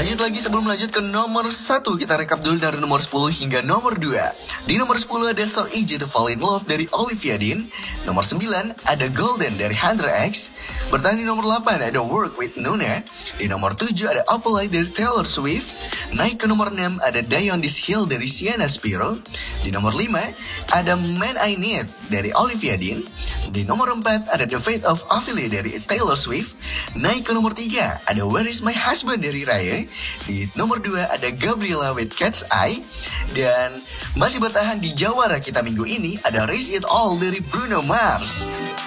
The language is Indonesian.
Lanjut lagi, sebelum lanjut ke nomor 1, kita rekap dulu dari nomor 10 hingga nomor 2. Di nomor 10 ada So Easy to Fall in Love dari Olivia Dean. Nomor 9 ada Golden dari Hunter X. Bertahan di nomor 8 ada Work with Nuna. Di nomor 7 ada Apply dari Taylor Swift. Naik ke nomor 6 ada Die on This Hill dari Sienna Spiro. Di nomor 5 ada Man I Need dari Olivia Dean. Di nomor 4 ada The Fate of Ophelia dari Taylor Swift. Naik ke nomor 3 ada Where Is My Husband dari Raya. Di nomor 2 ada Gabriela with Cat's Eye. Dan masih bertahan di jawara kita minggu ini ada Raise It All dari Bruno Mars.